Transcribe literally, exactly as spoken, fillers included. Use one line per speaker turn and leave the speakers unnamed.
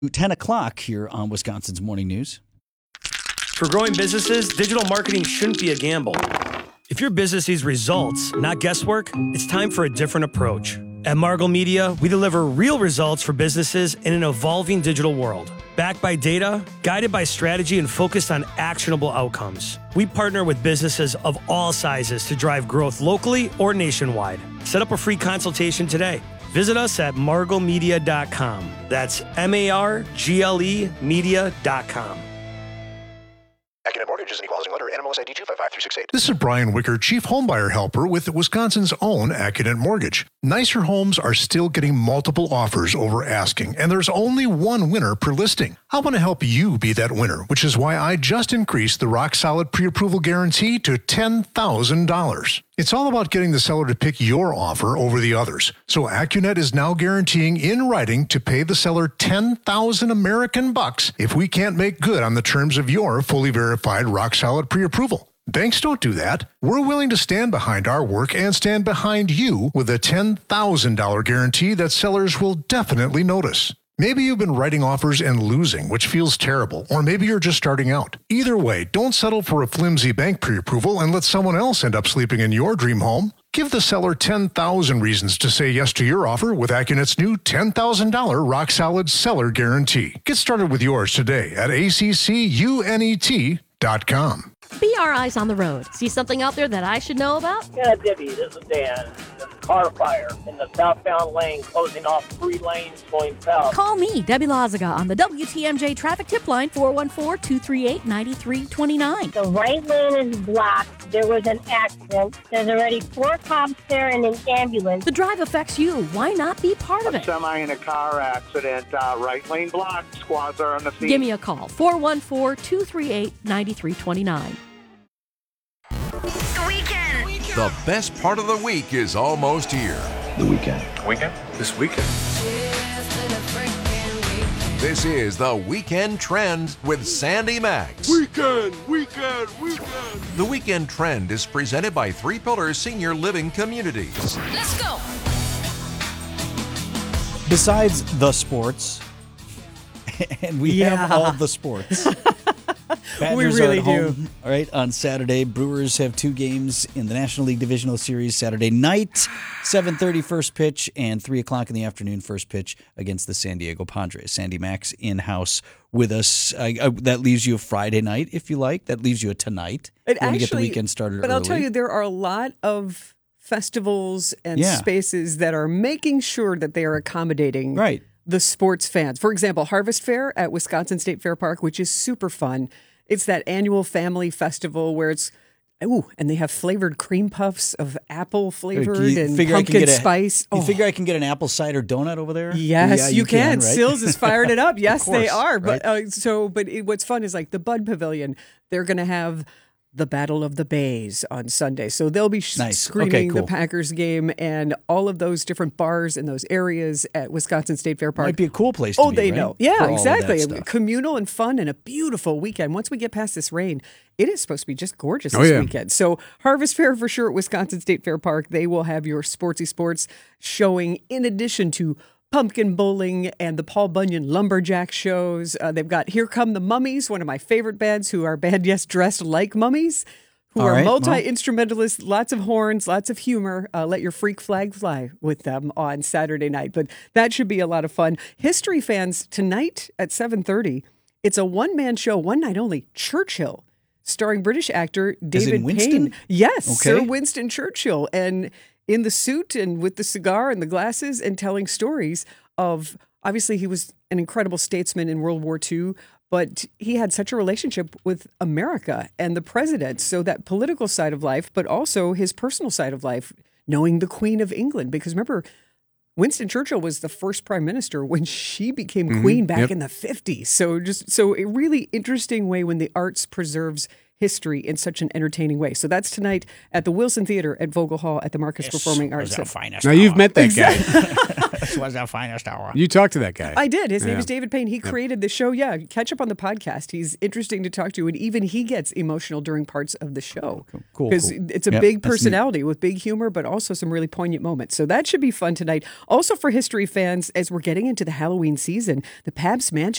ten o'clock here on Wisconsin's Morning News.
For growing businesses, digital marketing shouldn't be a gamble. If your business needs results, not guesswork, it's time for a different approach. At Margle Media, we deliver real results for businesses in an evolving digital world. Backed by data, guided by strategy, and focused on actionable outcomes. We partner with businesses of all sizes to drive growth locally or nationwide. Set up a free consultation today. Visit us at margle media dot com. That's M A R G L E media dot com.
Accunet Mortgage is an equal housing lender. N M L S I D two five five three six eight.
This is Brian Wicker, Chief Homebuyer Helper with Wisconsin's own Accunet Mortgage. Nicer homes are still getting multiple offers over asking, and there's only one winner per listing. I want to help you be that winner, which is why I just increased the rock-solid pre-approval guarantee to ten thousand dollars. It's all about getting the seller to pick your offer over the others. So Accunet is now guaranteeing in writing to pay the seller ten thousand American bucks if we can't make good on the terms of your fully verified rock-solid pre-approval. Banks don't do that. We're willing to stand behind our work and stand behind you with a ten thousand dollars guarantee that sellers will definitely notice. Maybe you've been writing offers and losing, which feels terrible, or maybe you're just starting out. Either way, don't settle for a flimsy bank pre-approval and let someone else end up sleeping in your dream home. Give the seller ten thousand reasons to say yes to your offer with Accunet's new ten thousand dollars rock-solid seller guarantee. Get started with yours today at A C C U N E T dot com.
Be our eyes on the road. See something out there that I should know about?
Yeah, Debbie, this is Dan. There's a car fire in the southbound lane, closing off three lanes going south.
Call me, Debbie Lazaga, on the W T M J traffic tip line, four one four, two three eight, nine three two nine.
The right lane is blocked. There was an accident. There's already four cops there and an ambulance.
The drive affects you. Why not be part of
A
it?
semi in a car accident, uh, right lane blocked. Squads are on the scene.
Give me a call, four one four, two three eight, nine three two nine.
The weekend. The best part of the week is almost here.
The weekend.
Weekend?
This weekend.
This is the Weekend Trend with Sandy Max.
Weekend, weekend, weekend.
The Weekend Trend is presented by Three Pillars Senior Living Communities.
Let's go.
Besides the sports, and we
Yeah.
have all the sports. Badgers
really
are at
do.
home, all right, on Saturday. Brewers have two games in the National League Divisional Series Saturday night, seven thirty first pitch, and three o'clock in the afternoon first pitch against the San Diego Padres. Sandy Max in-house with us. Uh, uh, that leaves you a Friday night, if you like. That leaves you a tonight.
It
when we get the
actually-
weekend started
But
early.
I'll tell you, there are a lot of festivals and
Yeah.
spaces that are making sure that they are accommodating
Right.
the sports fans. For example, Harvest Fair at Wisconsin State Fair Park, which is super fun. It's that annual family festival where it's, ooh, and they have flavored cream puffs of apple flavored
You
and
figure I can
pumpkin
get a-
spice.
You
Oh.
figure I can get an apple cider donut over there?
Yes,
Yeah,
you, can.
right?
Sills is fired it up. Yes, they
course,
are. But
right?
uh, so, but it, what's fun is like the Bud Pavilion. They're going to have the Battle of the Bays on Sunday, so they'll be sh-
Nice.
screening
Okay, cool.
the Packers game and all of those different bars in those areas at Wisconsin State Fair Park.
Might be a cool place to
Oh,
be,
they
right?
know. Yeah,
For all of
exactly.
that stuff.
Communal and fun and a beautiful weekend. Once we get past this rain, it is supposed to be just gorgeous
Oh,
this
yeah.
weekend. So Harvest Fair for sure at Wisconsin State Fair Park. They will have your sportsy sports showing in addition to pumpkin bowling and the Paul Bunyan Lumberjack shows. Uh, they've got Here Come the Mummies, one of my favorite bands who are band yes dressed like mummies. Who
All
are
right, well-
multi-instrumentalists, lots of horns, lots of humor. Uh, let your freak flag fly with them on Saturday night. But that should be a lot of fun. History fans, tonight at seven thirty, it's a one-man show, one night only, Churchill, starring British actor
As in
David
Winston?
Payne. Yes, Sir
Okay.
Winston Churchill. And in the suit and with the cigar and the glasses and telling stories of, obviously he was an incredible statesman in World War Two, but he had such a relationship with America and the president. So that political side of life, but also his personal side of life, knowing the Queen of England. Because remember, Winston Churchill was the first prime minister when she became
Mhm.
queen back
Yep.
in the fifties. So just so a really interesting way when the arts preserves history in such an entertaining way. So that's tonight at the Wilson Theater at Vogel Hall at the Marcus Performing Arts Center.
finest
Now you've met that guy.
This was our finest hour.
You talked to that guy.
I did. His name
Yeah.
is David Payne. He created the show. Yeah, catch up on the podcast. He's interesting to talk to, and even he gets emotional during parts of the show.
Cool,
Because
cool.
it's a
Yep,
big
that's neat.
personality with big humor, but also some really poignant moments. So that should be fun tonight. Also for history fans, as we're getting into the Halloween season, the Pabst Mansion